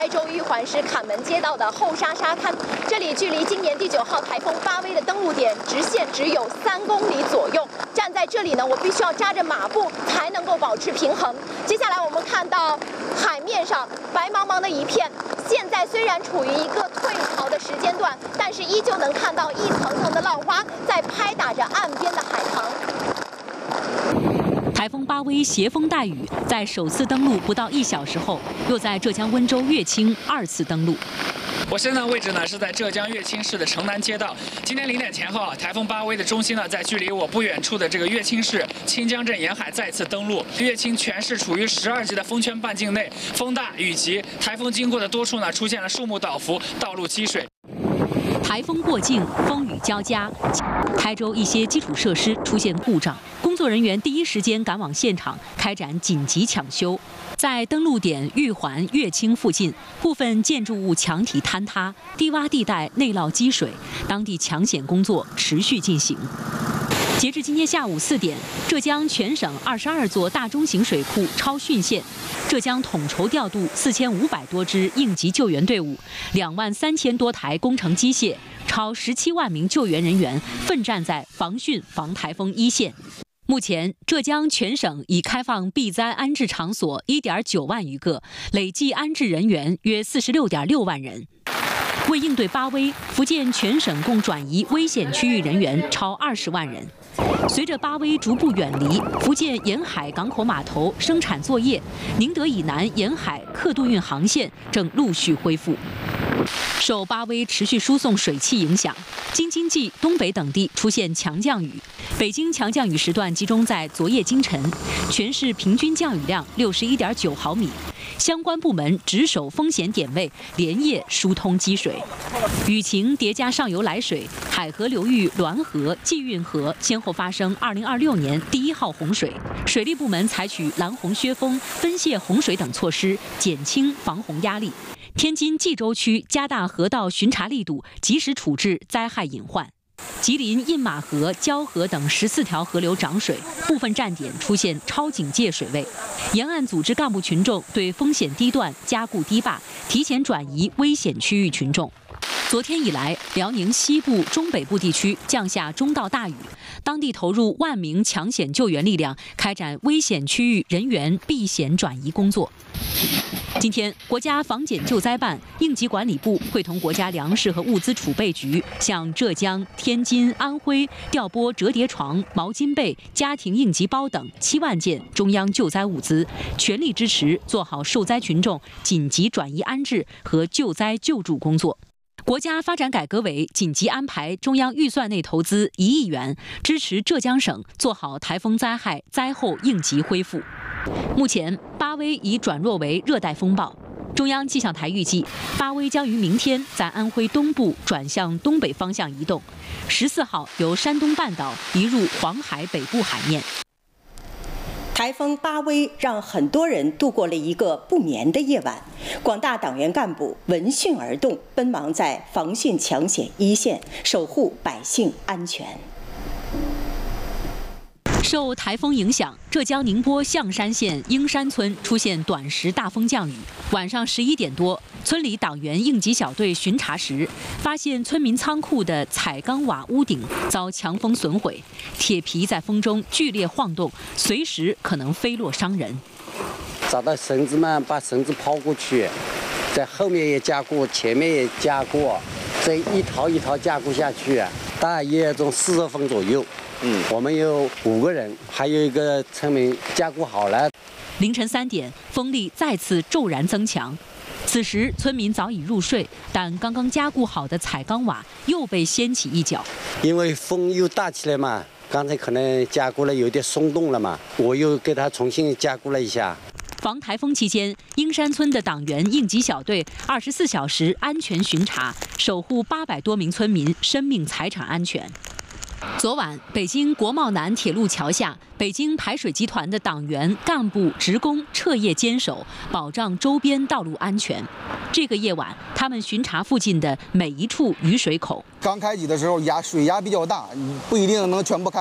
台州玉环市坎门街道的后沙沙滩，这里距离今年第9号台风巴威的登陆点直线只有3公里左右。站在这里呢，我必须要扎着马步才能够保持平衡。接下来我们看到海面上白茫茫的一片，现在虽然处于一个退潮的时间段，但是依旧能看到一层层的浪花在拍打着岸边的海棠。 台风巴威携风带雨，在首次登陆不到1小时后，又在浙江温州乐清2次登陆。 我现在位置呢是在浙江乐清市的城南街道。今天0点前后，台风巴威的中心呢在距离我不远处的这个乐清市清江镇沿海再次登陆。乐清全市处于12级的风圈半径内，风大雨急，台风经过的多处呢出现了树木倒伏、道路积水。 台风过境，风雨交加，台州一些基础设施出现故障，工作人员第一时间赶往现场开展紧急抢修。在登陆点玉环、乐清附近，部分建筑物墙体坍塌，低洼地带内涝积水，当地抢险工作持续进行。 截至今天下午4点，浙江全省22座大中型水库超汛线，浙江统筹调度4500多支应急救援队伍，23000多台工程机械，超17万名救援人员奋战在防汛防台风一线。目前，浙江全省已开放避灾安置场所1.9万余个，累计安置人员约46.6万人。 为应对巴威，福建全省共转移危险区域人员超20万人。随着巴威逐步远离，福建沿海港口码头生产作业，宁德以南沿海客渡运航线正陆续恢复。受巴威持续输送水汽影响，京津冀、东北等地出现强降雨。北京强降雨时段集中在昨夜今晨，全市平均降雨量61.9毫米。 相关部门值守风险点位，连夜疏通积水。雨情叠加上游来水，海河流域滦河、济运河先后发生2026年第1号洪水。水利部门采取拦洪削峰、分泄洪水等措施，减轻防洪压力。天津蓟州区加大河道巡查力度，及时处置灾害隐患。 吉林印马河、蛟河等14条河流涨水，部分站点出现超警戒水位。沿岸组织干部群众对风险地段加固堤坝，提前转移危险区域群众。昨天以来，辽宁西部、中北部地区降下中到大雨，当地投入1万名抢险救援力量，开展危险区域人员避险转移工作。 今天，国家防检救灾办、应急管理部会同国家粮食和物资储备局，向浙江、天津、安徽调拨折叠床、毛巾被、家庭应急包等7万件中央救灾物资，全力支持做好受灾群众紧急转移安置和救灾救助工作。 国家发展改革委紧急安排中央预算内投资1亿元，支持浙江省做好台风灾害灾后应急恢复。目前，巴威已转弱为热带风暴。中央气象台预计，巴威将于明天在安徽东部转向东北方向移动，14号由山东半岛移入黄海北部海面。 台风巴威让很多人度过了一个不眠的夜晚，广大党员干部闻讯而动，奔忙在防汛抢险一线，守护百姓安全。 受台风影响，浙江宁波象山县英山村出现短时大风降雨。晚上11点多，村里党员应急小队巡查时，发现村民仓库的彩钢瓦屋顶遭强风损毁，铁皮在风中剧烈晃动，随时可能飞落伤人。 找到绳子嘛，把绳子抛过去，在后面也加固，前面也加固，这一套一套加固下去，大约从40分左右。 我们有5个人，还有一个村民加固好了。 凌晨3点，风力再次骤然增强。此时村民早已入睡，但刚刚加固好的彩钢瓦又被掀起一角。 因为风又大起来嘛，刚才可能加固了有点松动了嘛，我又给他重新加固了一下。 防台风期间，英山村的党员应急小队24小时安全巡查，守护800多名村民生命财产安全。 昨晚，北京国贸南铁路桥下，北京排水集团的党员、干部、职工彻夜坚守，保障周边道路安全。这个夜晚，他们巡查附近的每一处雨水口。 刚开机的时候水压比较大，不一定能全部开。